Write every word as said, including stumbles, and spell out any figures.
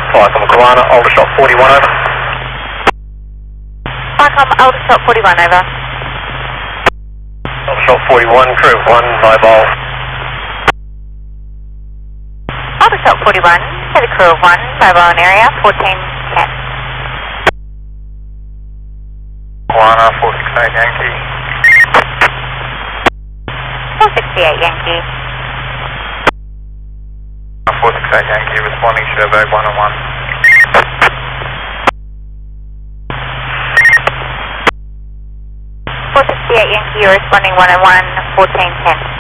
Flycom Koala, Aldershot forty-one over. Flycom Aldershot forty-one over. Aldershot forty-one, crew of one, Mobile. Aldershot forty-one, heavy crew of one, mobile in area, fourteen ten. Koala, four sixty-eight Yankee. four sixty-eight Yankee. four sixty-eight Yankee, responding Sherberg one oh one. four sixty-eight Yankee, you're responding one oh one, fourteen ten.